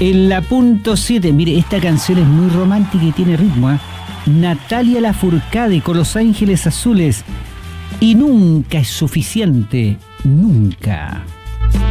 En la punto 7, mire, esta canción es muy romántica y tiene ritmo, ¿eh? Natalia Lafourcade con Los Ángeles Azules. Y nunca es suficiente, nunca.